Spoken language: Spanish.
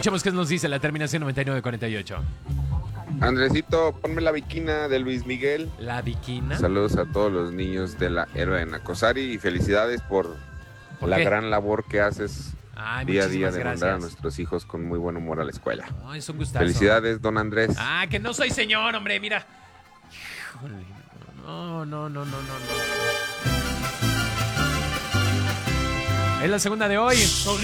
Escuchemos qué nos dice la terminación 9948. Andresito, ponme la viquina de Luis Miguel. ¿La viquina? Saludos a todos los niños de la Héroe de Nacosari y felicidades por la qué? gran labor que haces Ay, día a día muchísimas de mandar a gracias. nuestros hijos con muy buen humor a la escuela. Ay, es un gustazo. Felicidades, don Andrés. Ah, que no soy señor, hombre, mira. Híjole, no. Es la segunda de hoy.